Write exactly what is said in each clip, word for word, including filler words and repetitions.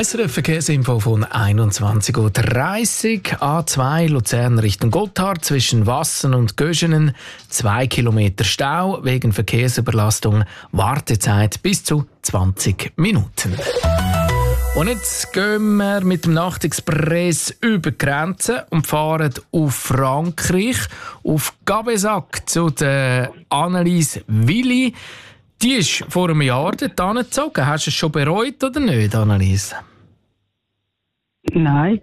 S R F-Verkehrsinfo von einundzwanzig Uhr dreißig. A zwei Luzern Richtung Gotthard zwischen Wassen und Göschenen. Zwei Kilometer Stau wegen Verkehrsüberlastung. Wartezeit bis zu zwanzig Minuten. Und jetzt gehen wir mit dem Nachtexpress über die Grenze und fahren auf Frankreich, auf Gabesac zu der Annelies Willi. Die ist vor einem Jahr dort hingezogen. Hast du es schon bereut oder nicht, Annelies? Nein.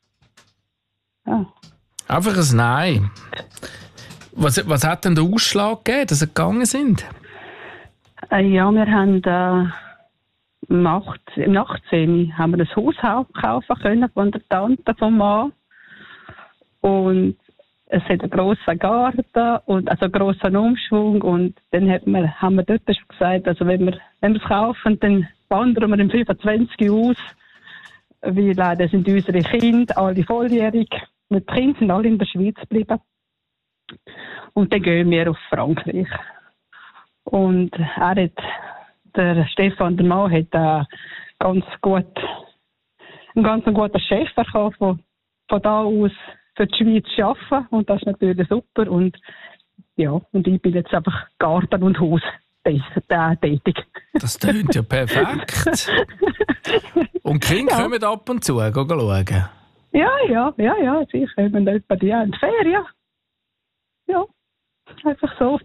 Ah. Einfach ein Nein. Was, was hat denn der Ausschlag gegeben, dass sie gegangen sind? Äh, ja, wir haben äh, Nacht, im Nachtzehn haben wir ein Haus kaufen können von der Tante vom Mann. Und es hat einen grossen Garten und also einen grossen Umschwung. Und dann hat man, haben wir dort schon gesagt, also wenn wir, wenn wir es kaufen, dann wandern wir im fünfundzwanzig aus. Weil leider sind unsere Kinder alle volljährig. Die Kinder sind alle in der Schweiz geblieben. Und dann gehen wir auf Frankreich. Und er hat, der Stefan, der Mann, hat äh, ganz gut, einen ganz guten Chef bekommen, von, von da aus für die Schweiz zu arbeiten. Und das ist natürlich super. Und, ja, und ich bin jetzt einfach Garten und Haus tätig. Das klingt ja perfekt. Und die Kinder ja. kommen ab und zu schauen. Ja, ja, ja, ja, sie kommen etwa die in die Ferien. Ja, einfach so.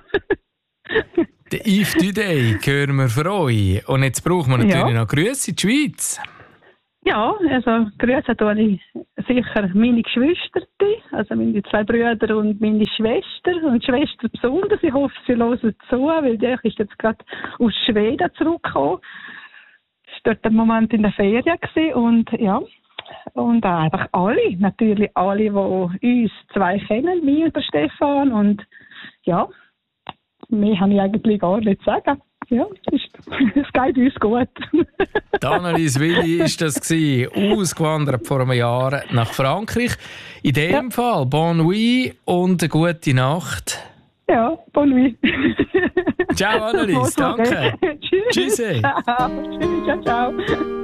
Der Yves Dudey hören wir für euch. Und jetzt brauchen wir natürlich ja. noch Grüße in die Schweiz. Ja, also Grüße tue ich sicher meine Geschwister, also meine zwei Brüder und meine Schwester. Und die Schwester besonders, ich hoffe, sie hören zu, weil die ist jetzt gerade aus Schweden zurückgekommen. Sie war dort einen Moment in der Ferien gewesen und ja, und einfach alle, natürlich alle, die uns zwei kennen, mich und der Stefan. Und ja, mehr habe ich eigentlich gar nicht zu sagen. Ja, es geht uns gut. Die Annelies Willi war das gewesen, ausgewandert vor einem Jahr nach Frankreich. In dem ja. Fall, Bonne Nuit und eine gute Nacht. Ja, Bonne Nuit. Ciao Annelies, danke. Tschüss. Tschüss. Ciao. Tschüss, ciao, ciao.